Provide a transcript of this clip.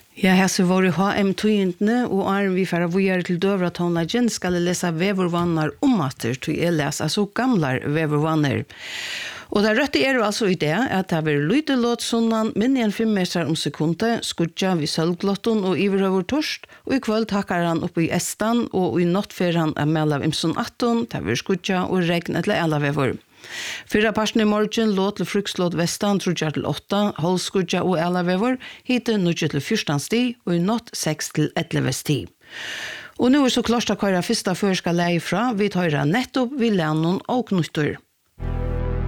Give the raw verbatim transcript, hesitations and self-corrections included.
Ja, her så var det H M-tøyentene, og er vi for å gjøre til døvra tonelagen, skal jeg lese vevervannar om atter, til jeg leser altså gamle vevervannar. Og det rette er jo altså i det, at det har lydet låt sånn, men i en fem meter om sekundet, skudja vi sølvglotten og iverøver torst, og i kveld takker han opp i Estan, og i natt fer han er med av Imson atten, det har skudja og regn etter alle vever. Fyra parten i morgen låt til frukslåt vestan, trudjar til åtta, holskudja og alavever, hite nudje til fyrstan sti, og i natt seks til elleve sti. Og nå er så klart at hva første før skal leie fra, vi tar nettopp vi lærer noen og knutter.